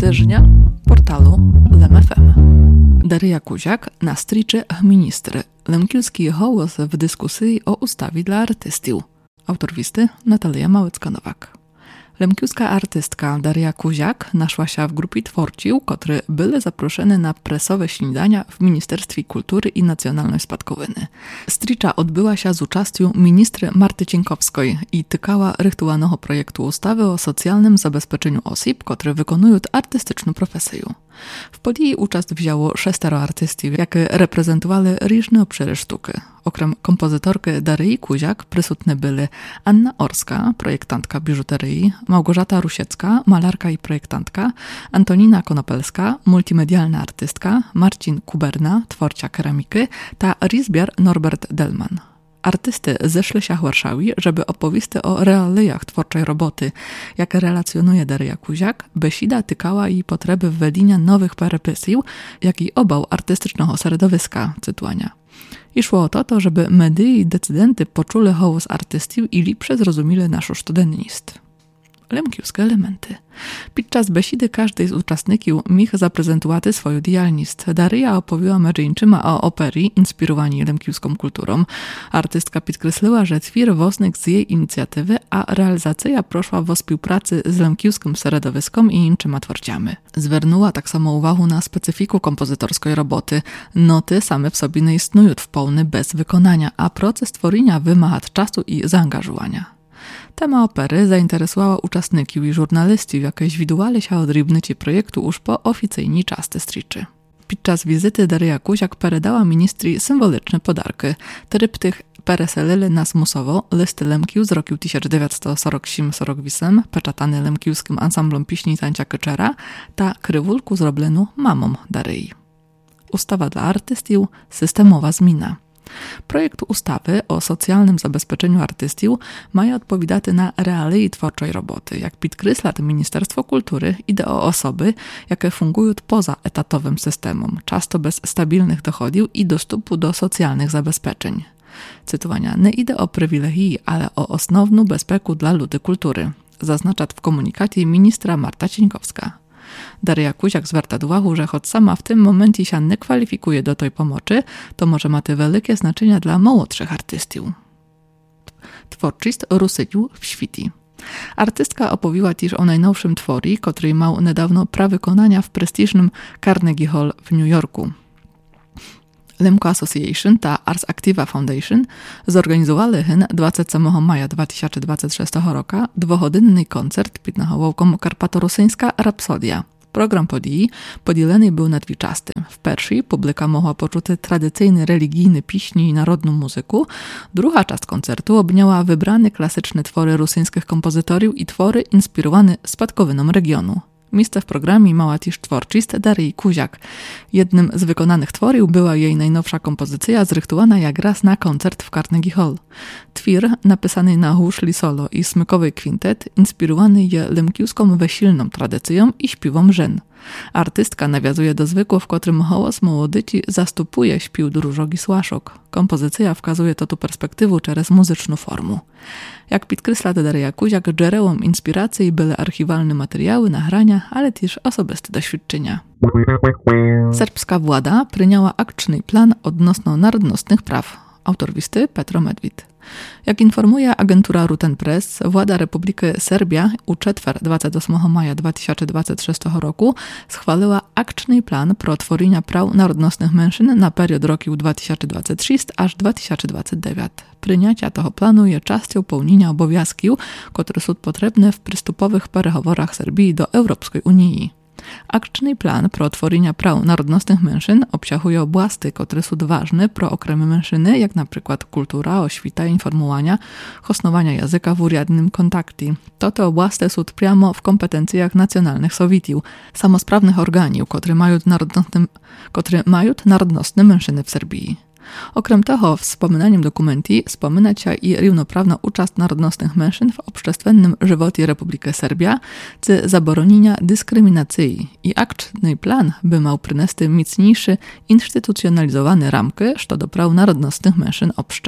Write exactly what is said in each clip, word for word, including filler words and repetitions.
tygodnia portalu Lem F M. Daria Kuziak na stricze ministry. Lemkielski hołos w dyskusji o ustawie dla artystów. Autor listy Natalia Małecka-Nowak. Lemkielska artystka Daria Kuziak naszła się w grupie twórców, które były zaproszone na presowe śniadania w Ministerstwie Kultury i Nacjonalnej Spadkowiny. Stricza odbyła się z uczestą ministry Marty Cienkowskiej i tykała rytualnego projektu ustawy o socjalnym zabezpieczeniu osób, które wykonują artystyczną profesję. W podjęciu uczest wzięło szestero artystów, jakie reprezentowali różne obszary sztuki. Okrem kompozytorki Darii Kuziak przysutne były Anna Orska, projektantka biżuterii, Małgorzata Rusiecka, malarka i projektantka, Antonina Konopelska, multimedialna artystka, Marcin Kuberna, twórca keramiki, ta rizbiar Norbert Delman. Artysty zeszli się w Warszawie, żeby opowiedzieć o realiach twórczej roboty, jakie relacjonuje Daria Kuziak, besida tykała jej potrzeby wwedienia nowych perypetii, jak i obał artystycznego środowiska, cytuania. I szło o to, to żeby media i decydenty poczuli hołos artystów i lepsze zrozumieli naszą sztudennost. Lemkiewskie elementy. Podczas besidy każdej z uczestników miał zaprezentować swoją działalność. Daria opowiadała między innymi o operii inspirowani lemkiewską kulturą. Artystka podkreśliła, że twór wosnek z jej inicjatywy, a realizacja proszła w współpracy z lemkiewskim środowiskiem i innymi twórcami. Zwernęła tak samo uwagę na specyfiku kompozytorskiej roboty. Noty same w sobie nie istnieją w pełni bez wykonania, a proces tworzenia wymaga czasu i zaangażowania. Tema opery zainteresowała uczestników i żurnalistów, jakie zwidowali się od rybnyci projektu już po oficjalnej czasty striczy. Podczas wizyty Daria Kuziak peredała ministrii symboliczne podarki. Tryptych pereselili nas musowo listy Lemkiów z roku tysiąc dziewięćset czterdzieści osiem czterdzieści osiem, peczatany lemkiewskim ansamblom piśni tańca Kyczera, ta krywulku zrobioną mamą Darii. Ustawa dla artystów, systemowa zmiana. Projekt ustawy o socjalnym zabezpieczeniu artystów ma odpowiadać na realia twórczej roboty. Jak podkreśla Ministerstwo Kultury, idzie o osoby, jakie fungują poza etatowym systemem, często bez stabilnych dochodów i dostępu do socjalnych zabezpieczeń. Cytowania: nie idzie o przywilegi, ale o osnowną bezpiekę dla ludzi kultury, zaznacza w komunikacie ministra Marta Cienkowska. Daria Kuziak zwraca uwagę, że choć sama w tym momencie się nie kwalifikuje do tej pomocy, to może ma to wielkie znaczenie dla młodszych artystów. Twórczość Rusyniu w świecie. Artystka opowiada też o najnowszym tworie, który miał niedawno prawykonania w prestiżnym Carnegie Hall w New Yorku. Lemko Association, ta Ars Activa Foundation, zorganizowali dwudziestego maja dwa tysiące dwudziestego szóstego roku dwugodzinny koncert pod nawołką Karpato-Rosyjska Rapsodia. Program podii podzielony był na dwie części. W pierwszej publika mogła poczuć tradycyjny religijny piśni i narodną muzykę. Druga część koncertu obniała wybrane klasyczne twory rosyjskich kompozytorów i twory inspirowane spadkowiną regionu. Miejsce w programie mała też twórczość Darii Kuziak. Jednym z wykonanych tworów była jej najnowsza kompozycja zrychtowana jak raz na koncert w Carnegie Hall. Twór, napisany na huszli solo i smykowy kwintet, inspirowany je lemkiewską wesilną tradycją i śpiewom żen. Artystka nawiązuje do zwykłego, w którym hołos młodyci zastupuje śpiew drużogi słaszok. Kompozycja wskazuje to tu perspektywę przez muzyczną formę. Jak podkreśla Daria Kuziak, źródłem inspiracji były archiwalne materiały, nagrania, ale też osobiste doświadczenia. Serbska władza przyjęła akcyjny plan odnośnie narodnostnych praw. Autor listy Petro Medwid. Jak informuje agentura Ruten Press, władza Republiki Serbia u czwartek dwudziestego ósmego maja dwa tysiące dwudziestego szóstego roku schwaliła akcyjny plan pro tworzenia praw narodnostnych mężczyzn na period roku dwa tysiące dwudziesty szósty aż dwa tysiące dwudziesty dziewiąty. Przyjęcie tego planu jest częścią pełnienia obowiązków, które są potrzebne w przystupowych perygoworach Serbii do Europejskiej Unii. Akcyjny plan pro tworzenia praw narodnostnych mężczyzn obsahuje obłasty, które są ważne pro okremy mężczyzny, jak na przykład kultura, oświta, informowania, hosnowania języka w uriadnym kontakcie. To te obłasty są priamo w kompetencjach nacjonalnych Sowietów, samosprawnych organów, które mają narodnostne, które mają narodnostne mężczyzny w Serbii. Okrem tego, w wspominanym dokumencie wspomina się i równoprawna uczast narodnostnych mężczyzn w obszczestwennym żywocie Republiki Serbia, czy zabronienia dyskryminacji. I akcyjny plan by miał przynieść mocniejszy, instytucjonalizowany ramkę, co do praw narodnostnych mężczyzn obszcze.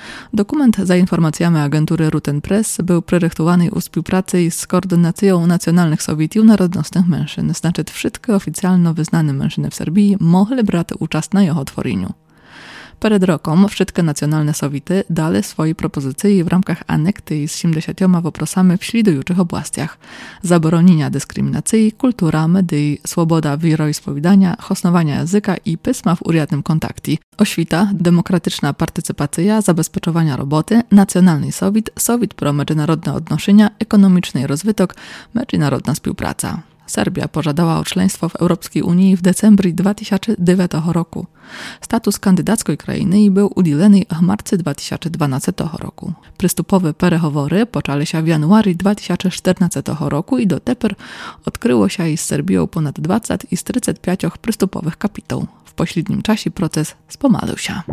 Dokument za informacjami agentury Ruten Press był projektowany u współpracy z Koordynacją Nacjonalnych Sowietów Narodnostnych Mężczyzn, znaczy wszystkie oficjalno wyznane mężczyzny w Serbii mogli brać udział na jeho tworzeniu. Przed rokiem wszystkie nacjonalne Sowity dali swoje propozycje w ramach anekty z siedemdziesięcioma woprosami w śledujących obłastiach: zabronienia dyskryminacji, kultura, medii, swoboda wieroispowiadania, hosnowania języka i pisma w uriadnym kontakcie, oświta, demokratyczna partycypacja, zabezpieczowania roboty, nacjonalny Sowit, Sowit pro międzynarodne odnoszenia, ekonomiczny rozwytok, międzynarodna współpraca. Serbia pożadała o członkostwo w Europejskiej Unii w decembrie dwa tysiące dziewiątego roku. Status kandydackiej krainy był udzielony w marcu dwa tysiące dwunastego roku. Przystupowe perehowory poczęły się w januarii dwa tysiące czternastego roku i do teper odkryło się z Serbią ponad dwadzieścia i z trzydziestu pięciu przystupowych kapitał. W pośrednim czasie proces spomalał się.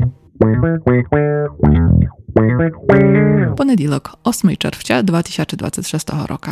Poniedziałek, ósmego czerwca dwa tysiące dwudziestego szóstego roku.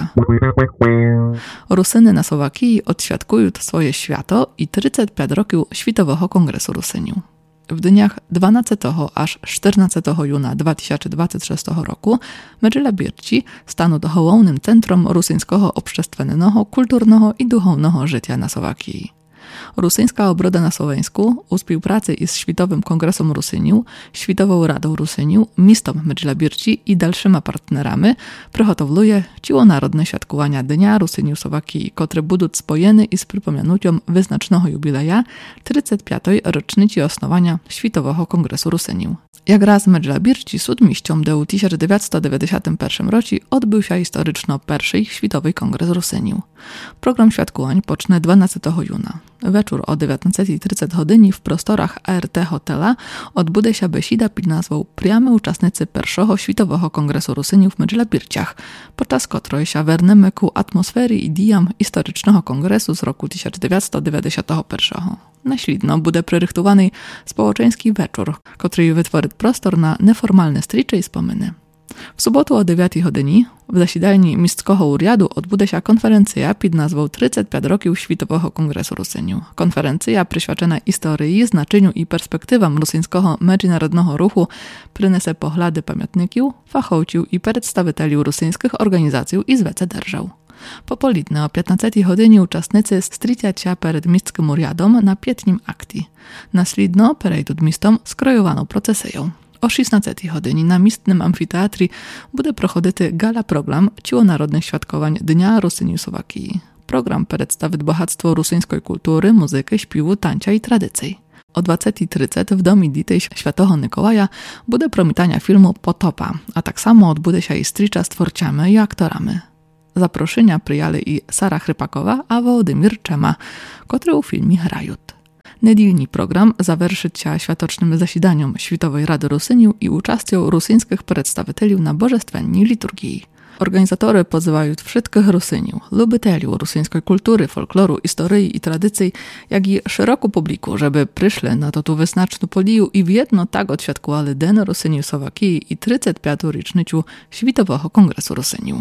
Rusyny na Słowakii odświadkują swoje święto i trzydzieści pięć roków Światowego Kongresu Rusyniów. W dniach dwunastego aż czternastego juna dwa tysiące dwudziestego szóstego roku Medżela Birci stanął głównym centrum rosyjskiego obszczestwennego, kulturnego i duchownego życia na Słowakii. Rusyńska obroda na Słoweńsku u współpracy z Światowym Kongresem Rusyniów, Światową Radą Rusyniów, mistom Medżela Birci i dalszymi partnerami przygotowuje ciłonarodne świadkowania Dnia Rusyniów Słowakii, które będą spojone z przypominają wyznacznego jubileja trzydziestej piątej rocznicy osnowania Światowego Kongresu Rusyniów. Jak raz Medżela Birci sudmiściom do tysiąc dziewięćset dziewięćdziesiątego pierwszego roku odbył się historyczno pierwszy Światowy Kongres Rusyniów. Program świadkowań pocznie dwunastego juna. Wieczór o dziewiętnastej trzydzieskiej godzinie w prostorach A R T Hotela odbude się besida pod nazwą Priamy uczestnicy pierwszego Światowego Kongresu Rusyniów w Medżela Birciach, podczas której się wernemy ku atmosfery i dijam historycznego kongresu z roku tysiąc dziewięćset dziewięćdziesiątego pierwszego. Naślidno bude prerychtowany społeczeński wieczór, który wytworzy prostor na neformalne stricze i wspominy. W sobotu o dziewiątej godzinie w zasiedalni Mistrskiego Uriadu odbude się konferencja pod nazwą trzydzieści pięć roków Światowego Kongresu Rusyniów. Konferencja przyświadczona historii, znaczeniu i perspektywam rosyjskiego międzynarodnego ruchu przyniesie poglądy pamiętników, fachowców i przedstawicieli rosyjskich organizacji i zwece держав. Popołudnie o piętnastej godzinie uczestnicy stricia się przed Mistrzym Uriadom na piętnim akcie. Naslidno przejdą mistom skrojowaną procesją. O szesnastej godzinie na mistnym amfiteatrze będzie prochodzić gala program ciłonarodnych świadkowań Dnia Rusyniów Słowakii. Program przedstawi bogactwo rosyjskiej kultury, muzyki, śpiewu, tańca i tradycji. O dwudziestej trzydzieskiej w Domie Ditej Świętego Mikołaja będzie promitania filmu Potopa, a tak samo odbude się i stricza z twórcami i aktorami. Zaproszenia przyjęli i Sara Chrypakowa, a Wołodymir Czema, które w filmie grają. Niedzielny program zawerszy się światocznym zasiedaniem Światowej Rady Rusyniów i uczestnią rosyjskich przedstawicieli na bożestwennej liturgii. Organizatory pozywają wszystkich Rusyniów, lubicieli rosyjskiej kultury, folkloru, historii i tradycji, jak i szeroką publiku, żeby przyszli na to wyznaczną podію i w jedno tak odświadkowali Den Rusyniów Słowakii i trzydziestą piątą rocznicę Światowego Kongresu Rusyniów.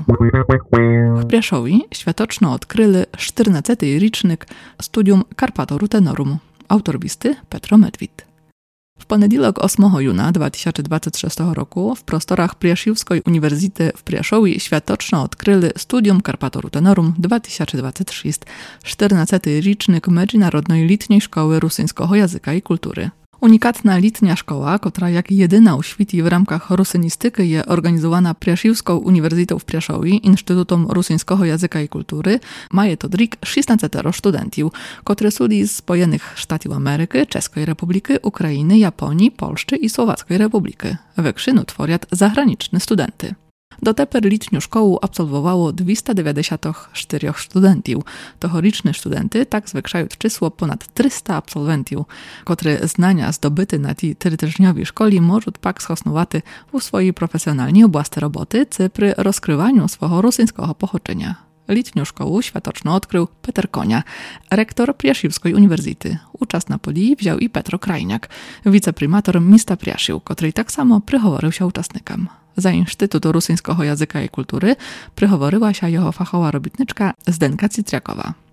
W Priaszowie światoczno odkryli czternasty rocznik studium Carpathor Tenorum. Autor listy Petro Medwid. W poniedziałek ósmego juna dwa tysiące dwudziestego szóstego roku w prostorach Priaszewskiej Uniwersytety w Priaszowie światoczno odkryli studium Carpathor Tenorum dwa tysiące dwudziesty szósty, czternasty rocznik Międzynarodnej Letniej Szkoły Rosyjskiego Języka i Kultury. Unikatna letnia szkoła, która jak jedyna u świecie w ramach rusynistyki jest organizowana Priaszewską Uniwersytetą w Priaszowie, Instytutem Rosyjskiego Języka i Kultury, ma to drik szesnastu studentów, którzy są z Spojenych Sztatów Ameryki, Czeskiej Republiki, Ukrainy, Japonii, Polski i Słowackiej Republiki. Wykrzynu tworzą zagraniczne studenty. Do teper letnią szkołę absolwowało dwieście dziewięćdziesiąt cztery studentów. Tohoryczne studenty tak zwiększają czysło ponad trzysta absolwentów, które znania zdobyte na tej terytorycznej szkole mogą pak schosnować w swojej profesjonalnej oblasti roboty, czy przy rozkrywaniu swojego rosyjskiego pochodzenia. Letnią szkołę światoczno odkrył Peter Konia, rektor Priaszewskiej Uniwersytety. Uczest na podії wziął i Petro Krajniak, wiceprymator miasta Priaszew, który tak samo przychoworzył się uczestnikom. Za Instytut Rosyjskiego Języka i Kultury przychoworyła się jego fachowa robitniczka Zdenka Cytriakowa.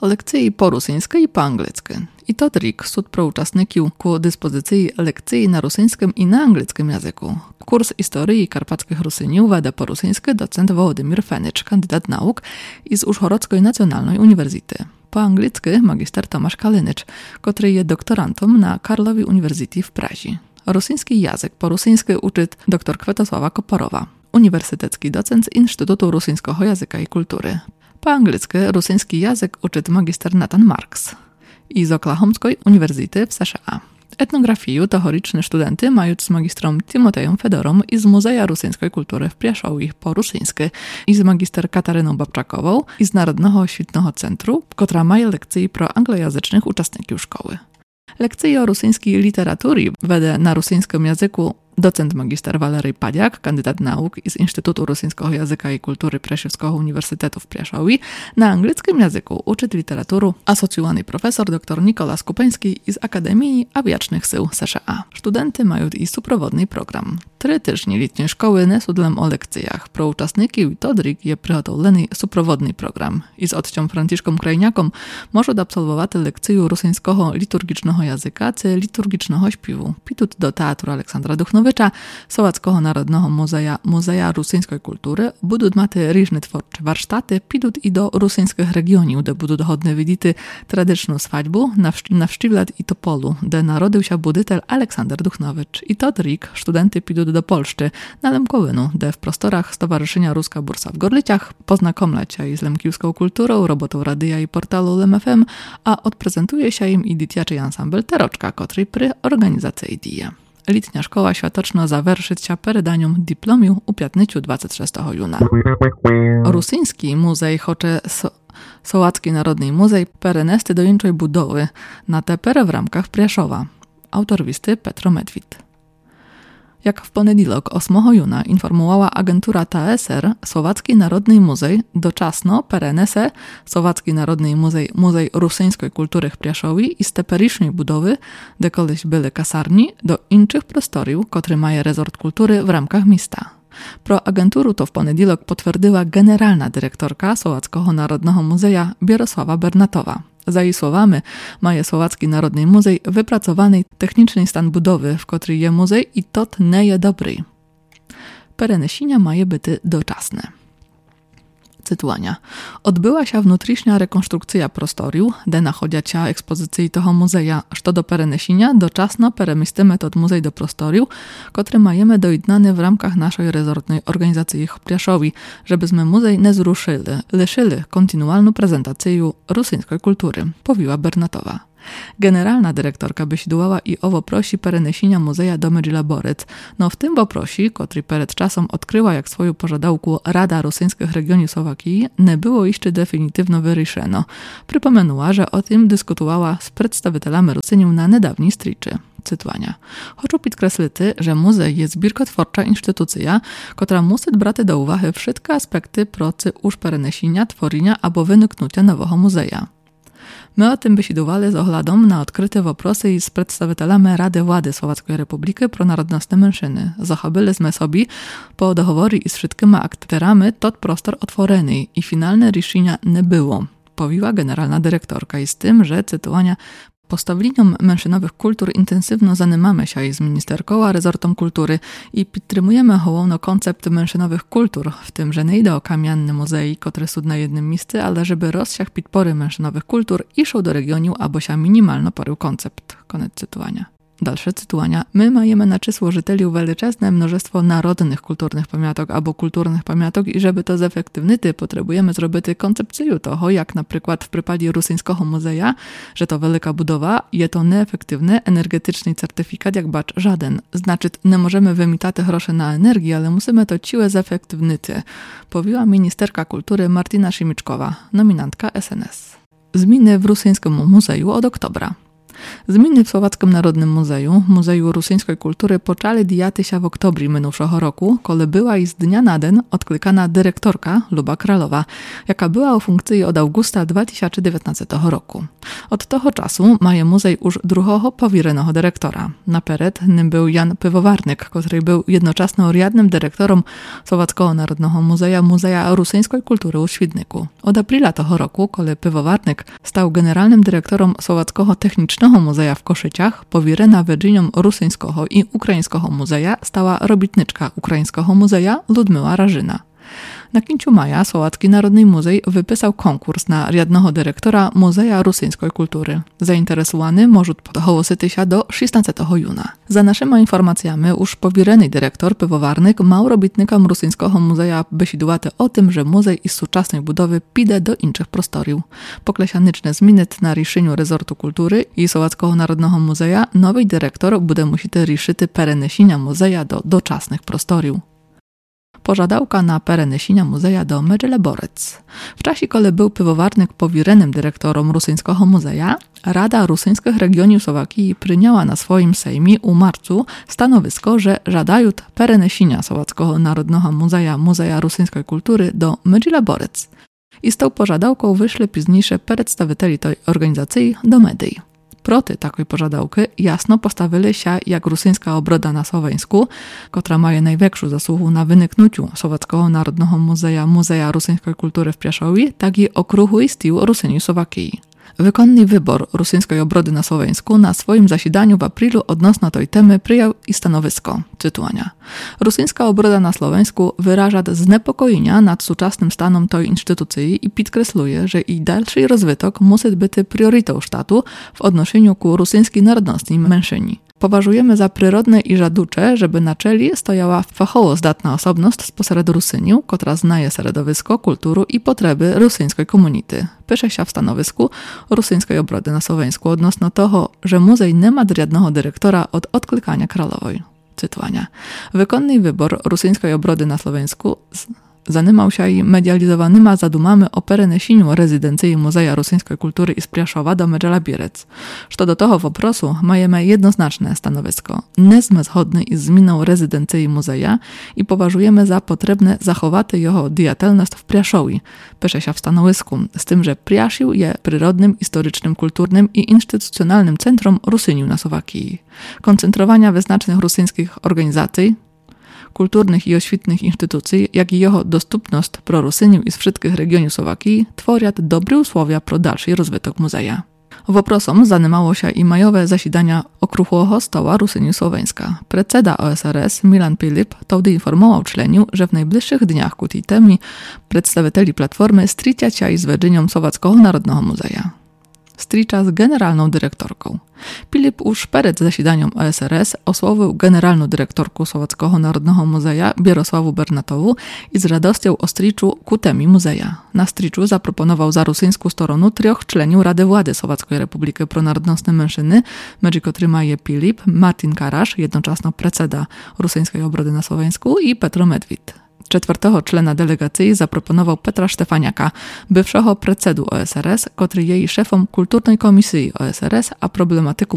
Лекції по-русинськи і по-англійськи. І тот рік суд про учасників ku дисpozycji лекції на русинському і на англійському язику. Kurs historii karpackich Rusyniów weda po-rusyńsky docent Wołodymyr Fenycz, kandydat nauk iz Użhorodzkiej Nacjonalnej Uniwersytety. Po-anglійськи magister Tomasz Kalynycz, który jest doktorantom na Karlovy Uniwersytety w Pradzi. Rosyjski język po-rusyńsky uczy dr Kwiatosława Koporowa, uniwersytecki docent z Instytutu Rosyjskiego Języka i Kultury. Po-anglійськи rosyjski język uczy magister Nathan Marks iz Oklahomskiej Uniwersytety w S Z A. Etnografię teoretyczne studenty mają z magistrą Timotejem Fedorą i z Muzeja Rosyjskiej Kultury w Pieszowie po-rusyńsku i z magister Kataryną Babczakową i z Narodnego Oświetnego Centru, która ma lekcje pro anglojęzycznych uczestników szkoły. Lekcje o rosyjskiej literaturze wede na rosyjskim języku docent magister Walery Padiak, kandydat nauk z Instytutu Rosyjskiego Języka i Kultury Preševského Uniwersytetu w Pieszowie. Na angielskim języku uczy literatury asocjowany profesor dr Nikolas Kupeński z Akademii Awiacznych Sił S Z A. Studenty mają i suprawodny program. Trzy tygodnie letniej szkoły nie są o lekcjach. Pro uczestników i todrik je przygotowany suprawodny program. I z odcią Franciszkom Krajniakom może absolwować lekcję rosyjskiego liturgicznego języka czy liturgicznego śpiewu. Pitut do Teatru Aleksandra Duchnowicza, Sołackiego Narodnego Muzeja, Muzeja Rosyjskiej Kultury, budуть mати різні творчі warsztaty, підуть і до rosyjskich regionów, де будуть годні видіти традиційну свадьбу, навштівлять і Тополу, де народився будитель Aleksander Duchnowicz. I tot rік studenty підуть do Polszczy, na Lemkowinu, де w prostorach Stowarzyszenia Ruska Bursa w Gorlicach poznakomleć się z lemkiwską kulturą, robotą radia i portalu Lem F M, a odprezentuje się im i dzieciaczy ansambl Teroczka, który przy organizacji dzieje. Letnia szkoła światoczna zawerszyć się peredanium dyplomiu u piętnastu dwudziestego szóstego juna. Rosyjski muzej chocze so, Sołacki Narodny Muzej perenesty do innej budowy na teperę w ramkach Prieszowa. Autor listy Petro Medwid. Jak w poniedziałek ósmego juna informowała agentura T S R, Słowacki Narodny Muzej doczasno perenese Słowacki Narodny Muzej Muzej Rosyjskiej Kultury w Prieszowie i z teperycznej budowy, gdzie kiedyś były kasarni, do innych prostoriów, które mają rezort kultury w ramkach miasta. Pro agenturu to w poniedziałek potwierdziła generalna dyrektorka Słowackiego Narodnego Muzeja Bierosława Bernatowa. Za jej słowami, ma Słowacki Narodny Muzej wypracowany techniczny stan budowy, w której jest muzej i tot nie jest dobry. Perenesienia mają być doczasne. Cytuwania. Odbyła się wnętrzna rekonstrukcja prostoriu, gdzie nachodzia się ekspozycji toho muzeja, co do perenesienia doczasno peremistemy tot muzej do prostoriu, który majemy dojednany w ramkach naszej rezortnej organizacji w Prieszowie, żebyśmy muzej nie zruszyli, leszyli kontynualną prezentację rosyjskiej kultury, powiła Bernatowa. Generalna dyrektorka wysiadła i owo prosi perenesienia muzeja do Medžilaborec, no w tym bo prosi, który przed czasem odkryła jak swoją pożadałku Rada Rosyjskich Regionów Słowakii, nie było jeszcze definitywno wyryszeno. Przypomenęła, że o tym dyskutowała z przedstawicielami Rosyniów na niedawniej striczy. Cytuwania. Chcę podkreślić, że muzej jest zbiorkotwórcza instytucja, która musi brać do uwagi wszystkie aspekty pracy już perenesienia, tworzenia albo wyniknięcia nowego muzeja. My o tym wysiadowali z ogladą na odkryte woprosy z przedstawicielami Rady Władzy Słowackiej Republiki pro narodnostne mężczyzny. Zachobiliśmy sobie po doговорі z wszystkimi aktorami tot prostor otworzony i finalne ryszenia nie było, powiła generalna dyrektorka i z tym, że cytowania Postawieniem mężczyznowych kultur intensywno zanimamy się z ministerką a rezortom kultury i podtrzymujemy hołowno koncept mężczyznowych kultur, w tym, że nie idzie o kamienny muzei, które są na jednym miejscu, ale żeby rozsiach podpory mężczyznowych kultur iszł do regionu, albo się minimalno porył koncept. Koniec cytowania. Dalsze cytowania. My majemy na czysło żyteli wielczesne mnóstwo narodnych kulturnych pamiątek albo kulturnych pamiątek i żeby to zefektywnić, potrzebujemy zrobić koncepcję toho, jak na przykład w przypadku rosyjskiego muzeja, że to wielka budowa, jest to neefektywny, energetyczny certyfikat jak bacz żaden. Znaczy, nie możemy wymitać groszy na energię, ale musimy to ciłe zefektywnić, powiła ministerka kultury Martina Szymiczkowa, nominantka S N S. Zmiany w rosyjskim muzeju od oktobra. Zminy w Słowackim Narodnym Muzeju, Muzeju Rusyńskiej Kultury poczęły dziać się w oktobru minionego roku, kiedy była i z dnia na dzień odklikana dyrektorka Luba Kralowa, jaka była w funkcji od augusta dwa tysiące dziewiętnastego roku. Od tego czasu ma muzej już drugiego powierenego dyrektora. Napered nim był Jan Piwowarnik, który był jednocześnie riadnym dyrektorem Słowackiego Narodnego Muzeja Muzeja Rusyńskiej Kultury u Świdniku. Od aprila tego roku, kiedy Piwowarnik stał generalnym dyrektorem Słowackiego Technicznego Muzeja w Koszyciach, powierena Virginią Rusyńskiego i Ukraińskiego Muzeja stała robitniczka Ukraińskiego Muzeja Ludmila Rażyna. Na końcu maja Słowacki Narodny Muzej wypisał konkurs na riadnego dyrektora Muzeja Rusyńskiej Kultury. Zainteresowany może zgłosić się do szesnastego juna. Za naszymi informacjami już powiereny dyrektor Piwowarnik mał robitnikom Rusyńskiego Muzeja besidувати o tym, że muzej z współczesnej budowy pide do innych prostoriów. Poklesianyczne zmiany na ryszeniu rezortu kultury i Słowackiego Narodnego Muzeja nowy dyrektor bude musieć riszyć pereniesienia muzeja do doczesnych prostoriów. Pożadałka na pereniesienia muzeja do Medżeleborec. W czasie, kiedy był Piwowarnik powierenym dyrektorom Rusyńskiego Muzeja, Rada Rusyńskich Regionów Słowakii przyjęła na swoim sejmie u marcu stanowisko, że żadają pereniesienia Słowackiego Narodnego Muzeja Muzeja Rusyńskiej Kultury do Medżeleborec. I z tą pożadałką wyszli późniejsze przedstawiciele tej organizacji do mediów. Proty takiej pożadałki jasno postawili się jak Rusyńska Obroda na Słoweńsku, która ma największą zasługę na wyniknięciu Słowackiego Narodnego Muzeja Muzeja Rusyńskiej Kultury w Pieszowie, tak i okruchy styl Rusyni Słowakii. Wykonny wybór Rusyńskiej Obrody na Słoweńsku na swoim zasiedaniu w aprilu odnośnie tej temy przyjął i stanowisko, cytuwania. Rusyńska Obroda na Słoweńsku wyraża zniepokojenia nad współczesnym stanem tej instytucji i podkreśluje, że jej dalszy rozwój musi być priorytetą sztatu w odnoszeniu ku rusyńskiej narodności mężczyźni. Poważujemy za przyrodne i żaducze, żeby na czele stojała fachowo zdatna osobność spośród Rusyniów, która znaje środowisko, kulturę i potrzeby rusyńskiej komunity. Pisze się w stanowisku Rusyńskiej Obrody na Słoweńsku odnośnie tego, że muzej nie ma riadnego dyrektora od odklikania Kralowej. Cytowania. Wykonny wybór Rusyńskiej Obrody na Słoweńsku zanimał się i medializowanymi zadumami o pereniesieniu rezydencji Muzeja Rusyńskiej Kultury z Pieszowa do Medżeleborec. Co do tego woprosu majemy jednoznaczne stanowisko. Nie sme zgodni z zmianą rezydencji muzeja i poważujemy za potrzebne zachować jego diatelność w Pieszowie, pisze się w stanowisku, z tym, że Pieszył jest przyrodnym, historycznym, kulturnym i instytucjonalnym centrum Rusyniów na Słowakii. Koncentrowania wyznacznych rusyńskich organizacji, kulturnych i oświetnych instytucji, jak i jego dostępność pro Rusyniów i z wszystkich regionów Słowakii tworzą dobre usłowia pro dalszy rozwój muzeja. Woprosom zanimało się i majowe zasiedania okruchłego stoła Rusyniów Słoweńska. Predseda O S R S Milan Pilip wtedy informował członków, że w najbliższych dniach ku tej temie przedstawicieli Platformy stricia się z Virginią Słowackiego Narodnego Muzeja. Stricza z generalną dyrektorką. Pilip już przed zasiedaniem O S R S osłowił generalną dyrektorkę Słowackiego Narodnego Muzeja Bierosławu Bernatowu i z radością ostriczu ku temie muzeja. Na striczu zaproponował za rusyńską stronę trzech członków Rady Władzy Słowackiej Republiki Pronarodnostnej Mężczyzny, między którymi jest Pilip, Martin Karasz, jednocześnie predseda Rusyńskiej Obrody na Słoweńsku i Petro Medwid. Czwartego człona delegacji zaproponował Petra Stefaniaka, bywszego predsedu O S R S, który jest szefem Kulturnej Komisji O S R S, a problematyką